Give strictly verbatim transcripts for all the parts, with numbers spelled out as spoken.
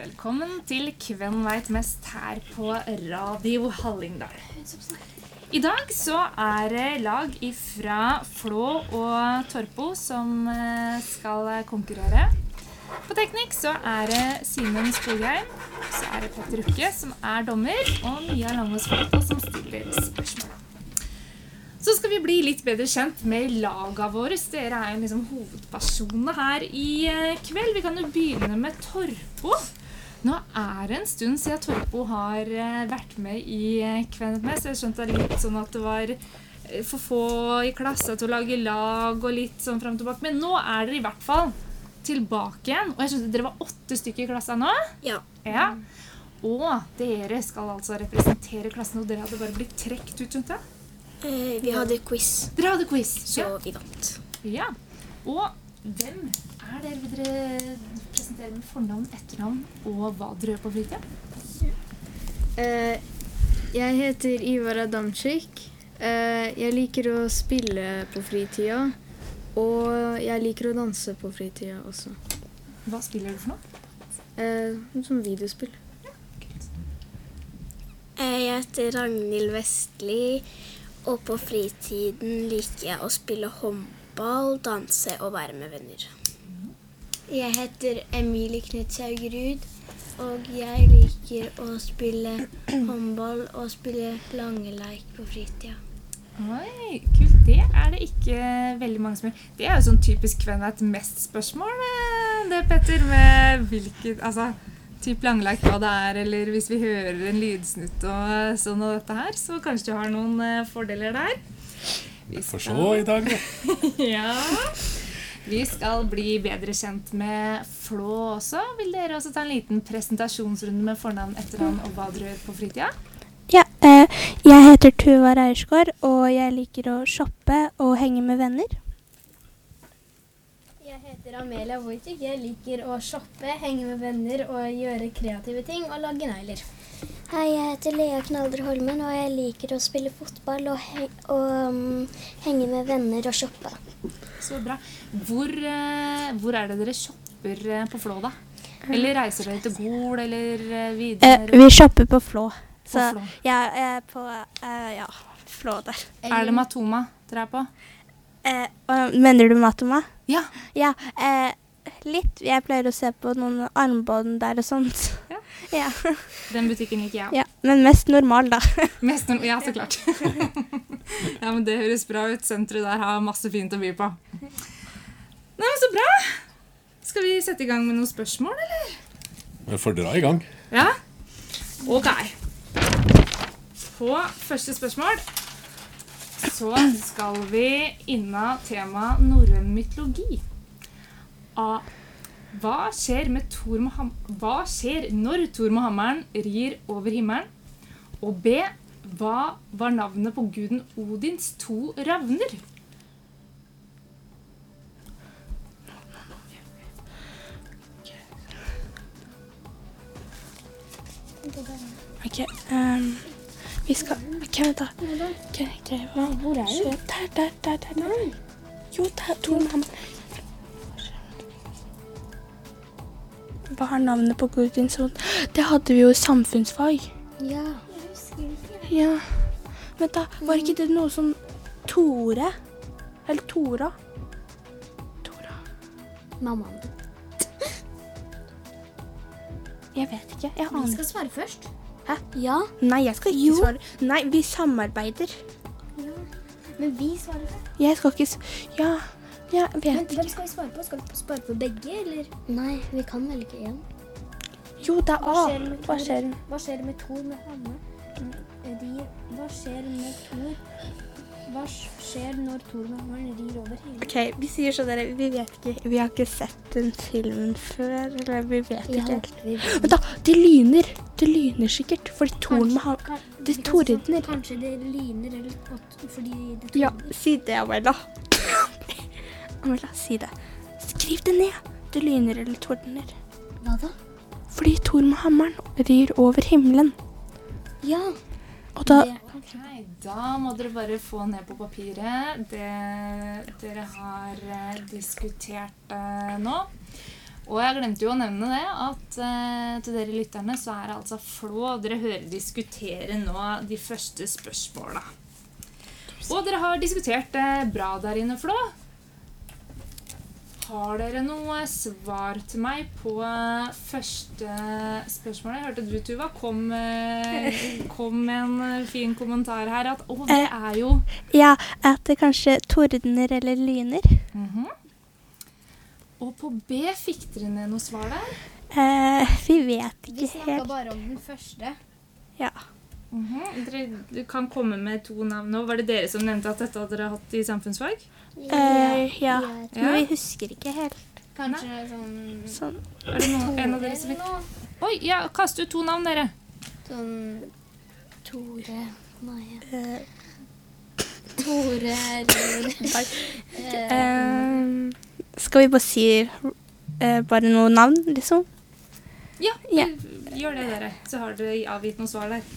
Velkommen til Hvem vet mest her på Radio Hallingdal. I dag så er det lag ifra Flå og Torpo som skal konkurrere. På teknikk så er det Simen Skogheim, så er det Petter Rukke som er dommer, og Mia Langås Folko som stiller spørsmål. Så skal vi bli litt bedre kjent med laga våre. Dere er jo liksom hovedpersonene her i kveld. Vi kan jo begynne med Torpo. Nå er det en stund siden Torpo har vært med i Hvem vet mest. Jeg skjønte det litt sånn at det var for få i klasse til å lage lag og litt sånn frem og tilbake. Men nå er dere i hvert fall tilbake igjen. Og jeg skjønte dere var åtte stykker i klassen nå. Ja. Ja. Og dere skal altså representere klassen, og dere hadde bare blitt trekt ut, skjønte jeg? Eh, vi hadde quiz. Dere hadde quiz, så ja. Vi vant. Ja, og hvem er dere? Vil dere presentere med fornavn, etternavn og hva dere gjør på fritiden? Eh, jeg heter Ivar Adamczyk. Eh, jeg liker å spille på fritida, og jeg liker å danse på fritida også. Hva spiller du for noe? Eh, som videospill. Eh, jeg heter Ragnhild Vestli. Og på fritiden liker jeg å spille håndball, danse og være med venner. Jeg heter Emilie Knutshaugerud, og jeg liker å spille håndball og spille langeleik på fritida. Oi, kult. Det er det ikke veldig mange som gjør. Det er jo sånn typisk Hvem vet mest spørsmål, det Petter, med hvilket, altså... typ langleik hva det er, eller hvis vi hører en lydsnutt og sånn og dette her, så kanskje du har noen uh, fordeler der. Vi får se i dag, da. Ja. Vi skal bli bedre kjent med Flå også. Vil dere også ta en liten presentasjonsrunde med fornavn, etternavn og hva dere gjør på fritida? Ja, eh, jeg heter Tuva Reiersgaard, og jeg liker å shoppe og henge med venner. Jeg heter Amelia Wojcik. Jeg liker å shoppe, henge med venner og gjøre kreative ting og lage negler. Hei, jeg heter Lea Knalder Holmen, og jeg liker å spille fotball og, he og um, henge med venner og shoppe. Så bra. Hvor, uh, hvor er det dere shopper uh, på Flå da? Eller reiser dere til Gol, eller uh, videre? Eh, vi shopper på Flå. På Så Flå. ja, eh, på eh, ja, Flå der. Er det Matoma dere er på? Eh, og, mener du Matoma? Ja. Ja, eh, litt. Jeg pleier å se på noen armbånd der og sånt. Ja. Ja. Den butikken gikk jeg. Ja, men mest normal da. Mest normal, ja, så klart. Ja, men det høres bra ut. Senteret der har masse fint å by på. Nei, men så bra. Skal vi sette i gang med noen spørsmål, eller? Vi får dra i gang. Ja? Ok. På første spørsmål så skal vi inna tema norrøn mytologi. A. Hva skjer, med Thor med ham Hva skjer når Thor med hammeren rir over himmelen? Og B. Hva var navnet på guden Odins to ravner? Ok, um, vi skal... Ok, vent da. Ok, det var... Hvor er det? Der, der, der, der. Nei. Jo, der, Thor med hammeren. Hva er navnet på Gudins hod? Det hadde vi jo i samfunnsfag. Ja. Ja. Men da, var ikke det noe som Tore? Eller Tora? Tora. Mammaen. Jeg vet ikke, jeg Vi aner. skal svare først. Hæ? Ja. Nei, jeg skal ikke Jo. svare. Nei, vi samarbeider. Men vi svarer først. Jeg skal ikke... s- Ja, jeg Men vet hvem ikke. skal vi svare på? Skal vi svare på begge, eller? Nei, vi kan velge en. Jo, det er Hva A. skjer med Hva Thor? skjer? Hva skjer med Thor med hammeren? Rir. Hva skjer med Thor? Hva skjer når Thor med hammeren rir over hele? Ok, vi sier så dere, vi vet ikke, vi har ikke sett den filmen før, eller vi vet Ja, ikke. vi Men da, det lyner, det lyner sikkert, fordi Thor med ham... Kan- Det vi kan si tordner. at Kanskje det lyner, eller at- fordi det Ja, tordner. si det, Amela. Amela, si det. Skriv det ned. Det lyner eller tordner. Hva da? Fordi Thor med hammeren rir over himmelen. Ja. Og da... Det- Ok, da må dere bare få ned på papiret det dere har eh, diskutert eh, nå. Og jeg glemte jo å nevne det, at eh, til dere lytterne så er det altså Flå. Dere hører diskutere nå de første spørsmålene. Og dere har diskutert eh, bra der inne, Flå. Har dere noe svar til meg på første spørsmål? Jeg hørte du, Tuva, kom, kom med en fin kommentar her. At, å, det er jo... Ja, at det kanskje tordner eller lyner. Mm-hmm. Og på B fikk dere ned noe svar der? Eh, vi vet ikke Vi snakket helt. bare om den første. Ja. Mm-hmm. Dere du kan komme med to navn nå. Var det dere som nevnte at dette hadde dere hatt i samfunnsfag? Eh, ja, Ja. men vi husker ikke helt. Kanskje sånn... Sånn. Er det noen, en av dere som fikk... Oi, ja, kast ut to navn, dere. Sånn... Tore, Maja. Eh, Tore... eh, skal vi bare si eh, bare noen navn, liksom? Ja, Ja. gjør det dere. Så har dere avgitt noen svar der.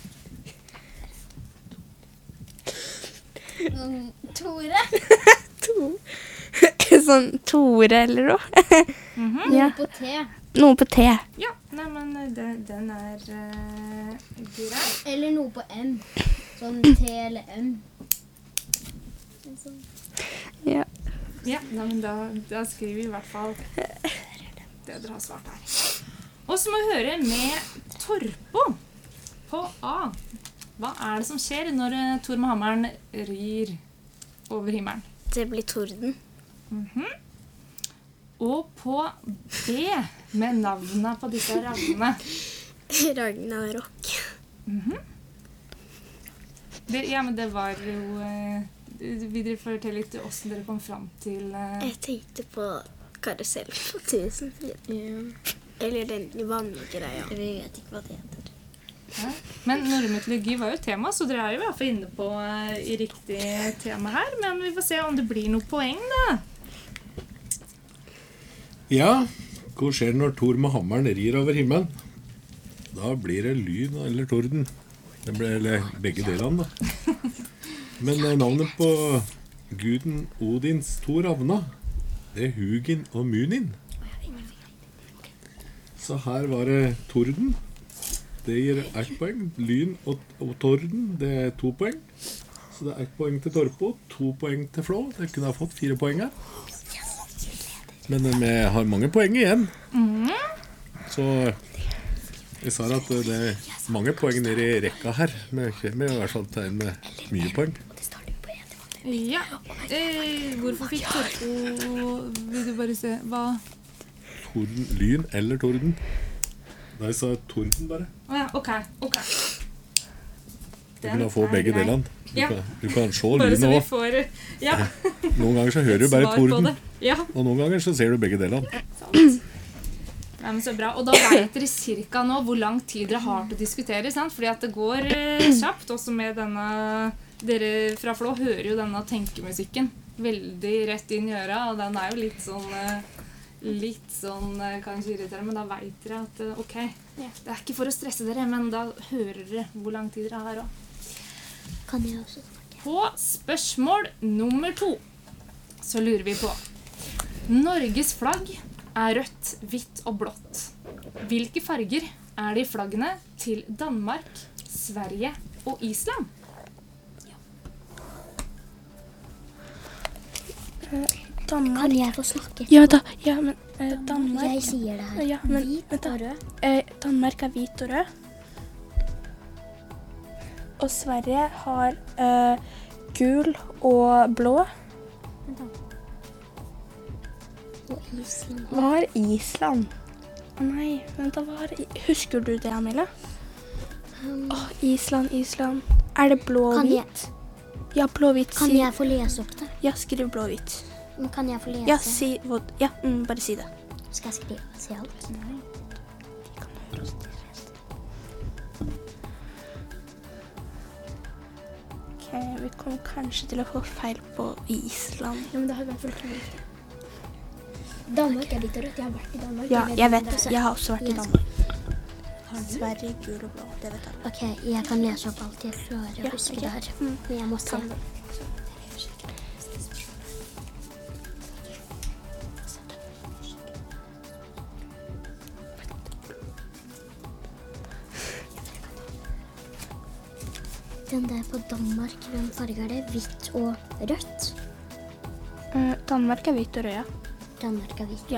Sånn... Tore? To. Sånn Tore eller noe. Mhm. Noe Ja. på T. Noe på T. Ja, nei, men den, den er uh, grei. Eller noe på M. Sånn T eller M. Sånn. Ja. Ja, nei, men da, da skriver vi i hvert fall det dere har svart her. Og så må vi høre med Torpo på A. Hva er det som skjer når uh, Thor med hammeren rir over himmelen? Det blir torden. Mhm. Og på B, med navnene på disse ravnene. Ragnarok. Mhm. det, ja, men det var jo... Uh, vil dere fortelle litt hvordan dere kom frem til... Uh, Jeg tenkte på karusell på tusen. Eller den vanngreia. Vi vet ikke hva det heter. Ja. Men norrønmytologi var jo tema, så dere er jo i hvert fall inne på uh, i riktig tema her. Men vi får se om det blir noe poeng, da. Ja, hva skjer når Thor med hammeren rir over himmelen? Da blir det lyn eller torden. Det blir eller begge delene, da. Men eh, navnet på guden Odins to ravna, det er Hugin og Munin. Så her var det torden. Det gir ett poeng. Lyn og, og torden, det er to poeng. Så det er ett poeng til Torpo, to poeng til Flå. Det kunne ha fått fire poeng her. Men vi har mange poeng igjen. Mhm. Så jeg sa at det er mange poeng nede i rekka her. Men vi kommer i hvert fall til en med mye poeng. Ja. Eh, hvorfor fikk Torpo... Vil du bare se hva... Torden, lyn eller torden? Da jeg sa torden bare. Å ja, ok, ok. Du kan få begge delene. Du, Ja. kan, du kan se Bare så lynet vi også. får... Ja, Noen ganger så hører du bare svar på torden, det. Ja, og noen ganger så ser du begge delene. sant. Nei, men så bra. Og da vet dere cirka nå hvor lang tid dere har til å diskutere, sant? Fordi at det går eh, kjapt, også med denne... Dere fra Flå hører jo denne tenkemusikken veldig rett inn i øra, og den er jo litt sånn... eh, litt sånn, eh, kanskje irriterende, men da vet dere at, eh, ok, det er ikke for å stresse dere, men da hører dere hvor lang tid dere har også. Kan jeg også snakke? På spørsmål nummer to så lurer vi på Norges flagg er rødt, hvitt og blått. Hvilke farger er det i flaggene til Danmark, Sverige og Island? Danmark. Kan jeg få snakke? Ja da, ja, men eh, Danmark... Jeg sier det her. Ja, men, Hvit vent da. og rød. Eh, Danmark er hvit og rød. Og Sverige har eh, gul og blå. Og Island. Hva har Island? Å nei, vent da, hva har... Husker du det, Amelia? Um, Åh, Island, Island. Er det blå og Kan jeg- hvit? Ja, blå og hvit. kan Si- jeg få lese opp det? Ja, skriv blå og hvit. Men kan jeg få lese? Ja, si hva... Ja, mm, bare si det. Skal jeg skrive? Si alt? Ok, vi kommer kanskje til å få feil på Island. Ja, men det har i hvert fall to riktig. Danmark er litt rødt. Jeg har vært i Danmark. Ja, jeg vet det. det. Jeg har også vært i Danmark. Sverige, gul og blå, det vet alle. Ok, jeg kan lese opp alt. Jeg klarer å Ja, huske ok. det her. Mm. Men jeg må se. Kan du? den der på Danmark, hvem farge er det? Hvitt og rødt? Eh, Danmark er hvitt og rød, ja. Danmark er hvitt. Ja.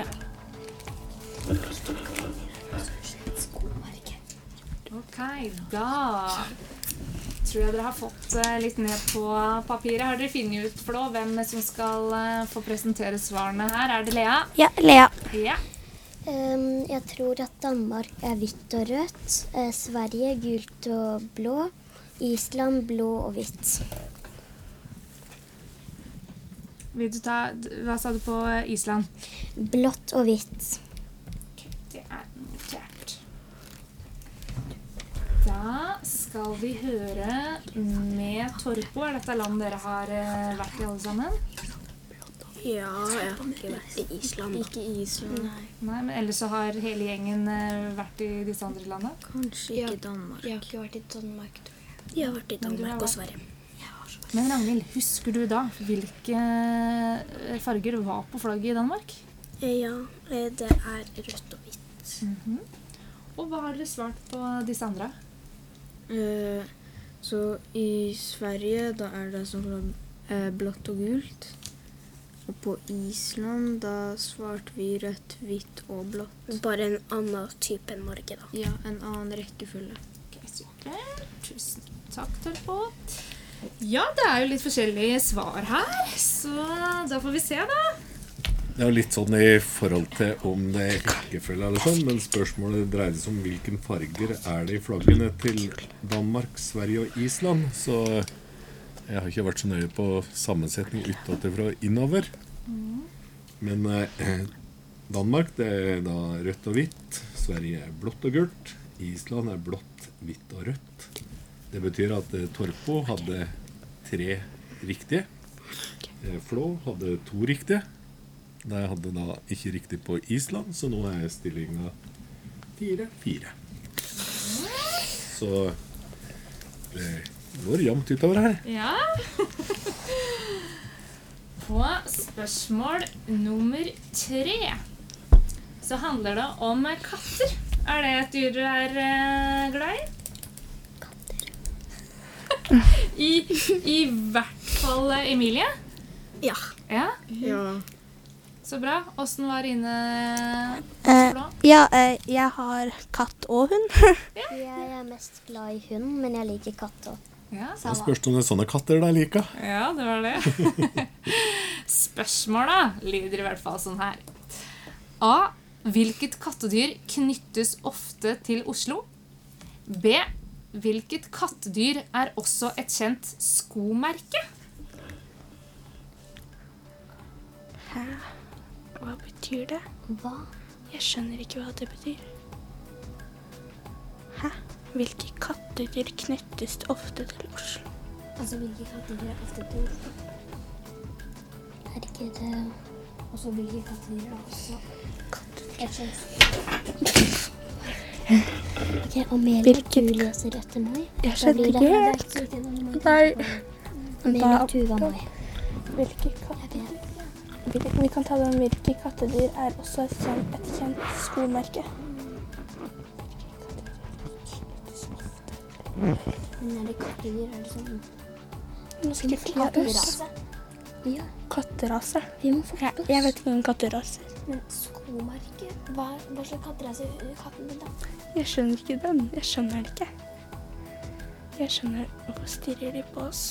Ok, da tror jeg dere har fått eh, litt ned på papiret. Har dere finnet ut, Flå, hvem som skal eh, få presentere svarene her? Er det Lea? Ja, Lea. Ja. Um, jeg tror at Danmark er hvitt og rødt, eh, Sverige gult og blå, Island blå og hvitt. Vil du ta, hva sa du på Island? Blått og hvitt. Det er notert. Da skal vi høre med Torpo. Er dette land dere har eh, vært i alle sammen? Ja, jeg har ikke vært i Island. Ikke Island. Nei. Nei, men ellers så har hele gjengen eh, vært i disse andre landene. Kanskje Ja. ikke Danmark. Jeg har ikke vært i Danmark, tror jeg. Jeg har vært i Men du har Danmark og vært- Sverige. Men Ragnhild, husker du da hvilke eh, farger var på flagget i Danmark? Ja, eh, det er rødt og hvitt. Mhm. Og hva har dere svart på disse andre? Eh, så i Sverige da er det sånn eh, blått og gult. Og på Island da svarte vi rødt, hvitt og blått. Bare en annen type enn Norge, da. Ja, en annen rekkefølge. Ok, super. Tusen takk, Torpo. Ja, det er jo litt forskjellige svar her, så da får vi se da. Det er jo litt sånn i forhold til om det er rekkefølge eller sånn, men spørsmålet dreide seg om hvilken farger er det i flaggene til Danmark, Sverige og Island. Så jeg har ikke vært så nøye på sammensetning utenfra og innover. Men eh, Danmark det er da rødt og hvitt, Sverige er blått og gult, Island er blått, hvitt og rødt. Det betyr at eh, Torpo hadde tre riktige. Eh, Flå hadde to riktige. Jeg hadde da ikke riktig på Island, så nå er stillingen fire fire. Så det går jevnt utover her. Ja. På spørsmål nummer tre så handler det om katter. Er det et dyr du er eh, glad i? I, I hvert fall eh, Emilie. Ja. Ja, Ja. så bra. Hvordan var inne Eh, Flå? ja, eh, jeg har katt og hund. Jeg er mest glad i hund, men jeg liker katt også. Ja, Da spørs det om det er sånne katter der liker. ja, det var det. Spørsmålet lyder i hvert fall sånn her. A. Hvilket kattedyr knyttes ofte til Oslo? B. Hvilket kattedyr er også et kjent skomerke? Hæ? Hva betyr det? Hva? Jeg skjønner ikke hva det betyr. Hæ? Hvilke kattedyr knyttes ofte til Oslo? Altså, hvilke kattedyr er ofte til Oslo? Er ikke det... Og så hvilke kattedyr er også... Et kjent... Ok, Amelia, Hvilket- du leser etter meg. Jeg Da skjønner blir det ikke helt helt. riktig, da må jeg Nei. tenke på det. Amelia, Da- Tuva meg. Hvilke kattedyr? Hvil- Vi kan ta det om hvilke kattedyr er også et kjent, et kjent skomerke. Men er det kattedyr, er det sånn... Nå skal vi klare oss. Ja, Katterase. vi må Jeg, forte oss. jeg vet ingen katteraser. Men skomerke, hva, hva slags katterase er katten din da? Jeg skjønner ikke den. Jeg skjønner det ikke. Jeg skjønner hvorfor stirrer de på oss.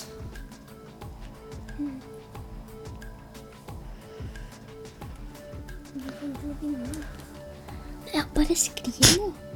Ja, bare skriv nå.